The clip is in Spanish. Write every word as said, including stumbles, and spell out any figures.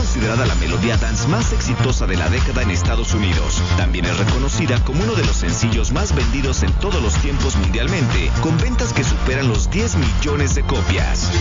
considerada la melodía dance más exitosa de la década en Estados Unidos. También es reconocida como uno de los sencillos más vendidos en todos los tiempos mundialmente, con ventas que superan los diez millones de copias.